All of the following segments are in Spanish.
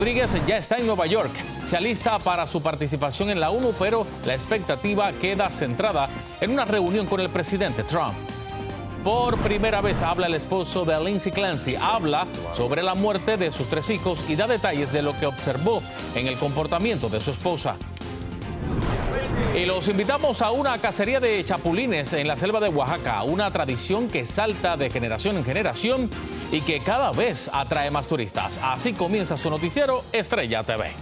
Rodríguez ya está en Nueva York. Se alista para su participación en la ONU, pero la expectativa queda centrada en una reunión con el presidente Trump. Por primera vez habla el esposo de Lindsay Clancy. Habla sobre la muerte de sus 3 hijos y da detalles de lo que observó en el comportamiento de su esposa. Y los invitamos a una cacería de chapulines en la selva de Oaxaca, una tradición que salta de generación en generación y que cada vez atrae más turistas. Así comienza su noticiero Estrella TV.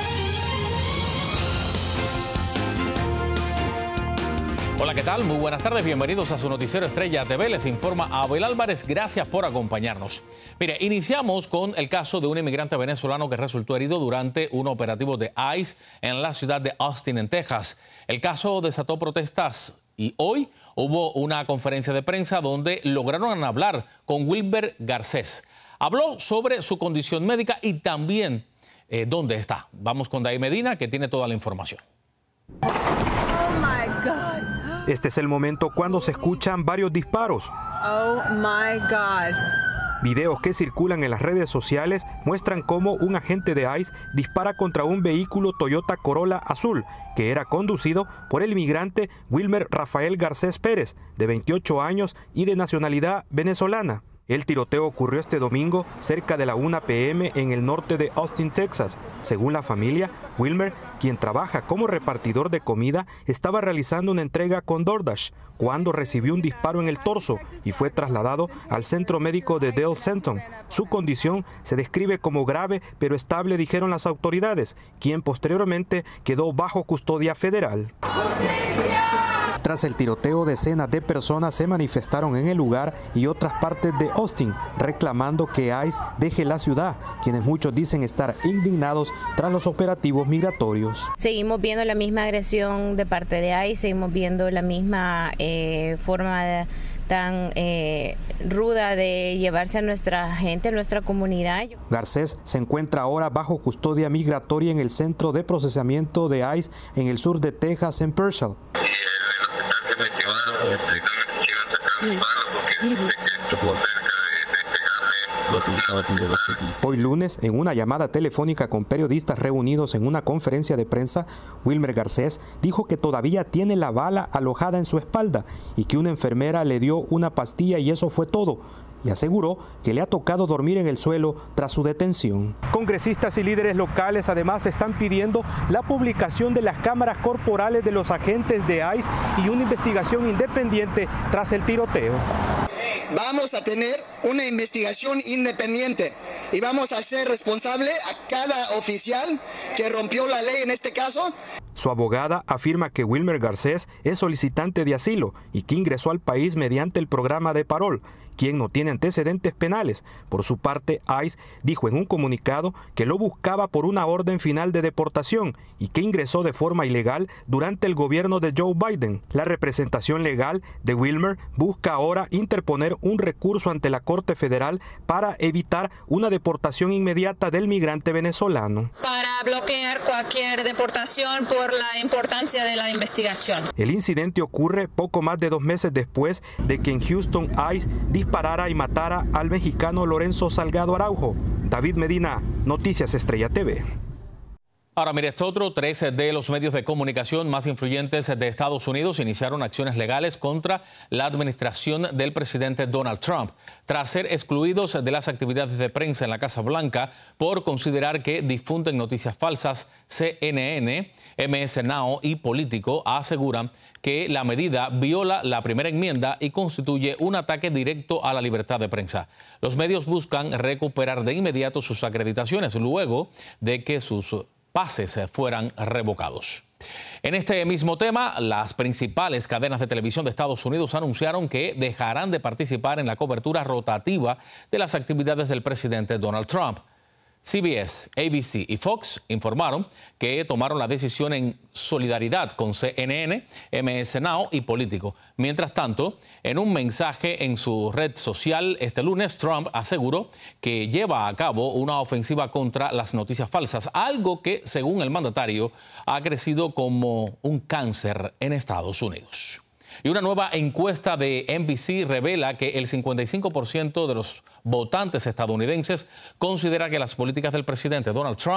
Hola, ¿qué tal? Muy buenas tardes, bienvenidos a su noticiero Estrella TV. Les informa Abel Álvarez, gracias por acompañarnos. Mire, iniciamos con el caso de un inmigrante venezolano que resultó herido durante un operativo de ICE en la ciudad de Austin, en Texas. El caso desató protestas y hoy hubo una conferencia de prensa donde lograron hablar con Wilmer Garcés. Habló sobre su condición médica y también dónde está. Vamos con Daí Medina, que tiene toda la información. Oh my God. Este es el momento cuando se escuchan varios disparos. Oh my God. Videos que circulan en las redes sociales muestran cómo un agente de ICE dispara contra un vehículo Toyota Corolla azul que era conducido por el inmigrante Wilmer Rafael Garcés Pérez, de 28 años y de nacionalidad venezolana. El tiroteo ocurrió este domingo cerca de la 1 p.m. en el norte de Austin, Texas. Según la familia, Wilmer, quien trabaja como repartidor de comida, estaba realizando una entrega con DoorDash cuando recibió un disparo en el torso y fue trasladado al centro médico de Dale Centon. Su condición se describe como grave pero estable, dijeron las autoridades, quien posteriormente quedó bajo custodia federal. Tras el tiroteo, decenas de personas se manifestaron en el lugar y otras partes de Austin, reclamando que ICE deje la ciudad, quienes muchos dicen estar indignados tras los operativos migratorios. Seguimos viendo la misma agresión de parte de ICE, seguimos viendo la misma forma tan ruda de llevarse a nuestra gente, a nuestra comunidad. Garcés se encuentra ahora bajo custodia migratoria en el centro de procesamiento de ICE en el sur de Texas, en Purcell. Hoy lunes, en una llamada telefónica con periodistas reunidos en una conferencia de prensa, Wilmer Garcés dijo que todavía tiene la bala alojada en su espalda y que una enfermera le dio una pastilla y eso fue todo. Y aseguró que le ha tocado dormir en el suelo tras su detención. Congresistas y líderes locales además están pidiendo la publicación de las cámaras corporales de los agentes de ICE y una investigación independiente tras el tiroteo. Vamos a tener una investigación independiente y vamos a hacer responsable a cada oficial que rompió la ley en este caso. Su abogada afirma que Wilmer Garcés es solicitante de asilo y que ingresó al país mediante el programa de Parol, quien no tiene antecedentes penales. Por su parte, ICE dijo en un comunicado que lo buscaba por una orden final de deportación y que ingresó de forma ilegal durante el gobierno de Joe Biden. La representación legal de Wilmer busca ahora interponer un recurso ante la Corte Federal para evitar una deportación inmediata del migrante venezolano. Para bloquear cualquier deportación por la importancia de la investigación. El incidente ocurre poco más de 2 meses después de que en Houston ICE disparara y matara al mexicano Lorenzo Salgado Araujo. David Medina, Noticias Estrella TV. Ahora, mire, esto otro. 13 de los medios de comunicación más influyentes de Estados Unidos iniciaron acciones legales contra la administración del presidente Donald Trump, tras ser excluidos de las actividades de prensa en la Casa Blanca por considerar que difunden noticias falsas. CNN, MS Now y Político aseguran que la medida viola la primera enmienda y constituye un ataque directo a la libertad de prensa. Los medios buscan recuperar de inmediato sus acreditaciones luego de que sus pases fueran revocados. En este mismo tema, las principales cadenas de televisión de Estados Unidos anunciaron que dejarán de participar en la cobertura rotativa de las actividades del presidente Donald Trump. CBS, ABC y Fox informaron que tomaron la decisión en solidaridad con CNN, MS Now y Político. Mientras tanto, en un mensaje en su red social este lunes, Trump aseguró que lleva a cabo una ofensiva contra las noticias falsas, algo que, según el mandatario, ha crecido como un cáncer en Estados Unidos. Y una nueva encuesta de NBC revela que el 55% de los votantes estadounidenses considera que las políticas del presidente Donald Trump